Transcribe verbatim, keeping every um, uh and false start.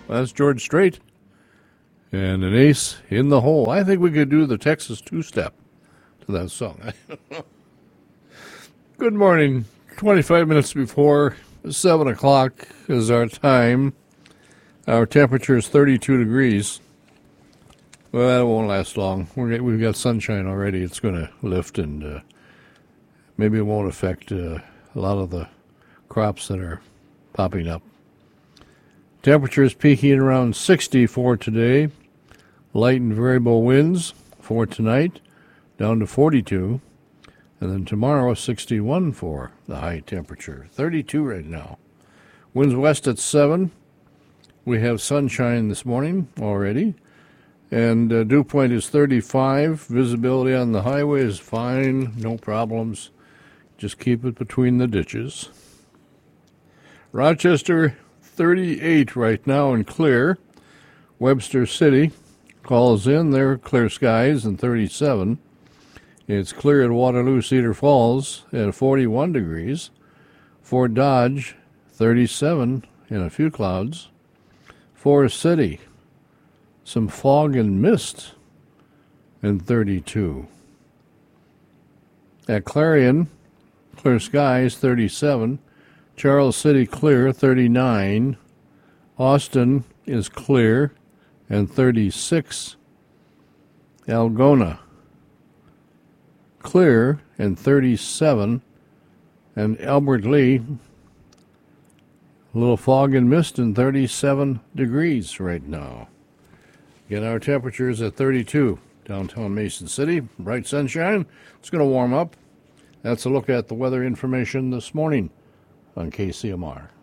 That's George Strait. And an ace in the hole. I think we could do the Texas two-step to that song. Good morning. twenty-five minutes before seven o'clock is our time. Our temperature is thirty-two degrees. Well, that won't last long. We're, we've got sunshine already. It's going to lift, and uh, maybe it won't affect uh, a lot of the crops that are popping up. Temperature is peaking around sixty for today. Light and variable winds for tonight, down to forty-two. And then tomorrow, sixty-one for the high temperature. thirty-two right now. Winds west at seven. We have sunshine this morning already. And uh, dew point is thirty-five. Visibility on the highway is fine. No problems. Just keep it between the ditches. Rochester, thirty-eight right now and clear. Webster City calls in. They're clear skies and thirty-seven. It's clear at Waterloo Cedar Falls at forty-one degrees. Fort Dodge, thirty-seven and a few clouds. Forest City, some fog and mist, and thirty-two. At Clarion, clear skies, thirty-seven. Charles City clear, thirty-nine. Austin is clear, and thirty-six. Algona, clear, and thirty-seven. And Albert Lee, a little fog and mist, and thirty-seven degrees right now. Again, our temperature is at thirty-two. Downtown Mason City, bright sunshine. It's going to warm up. That's a look at the weather information this morning on K C M R.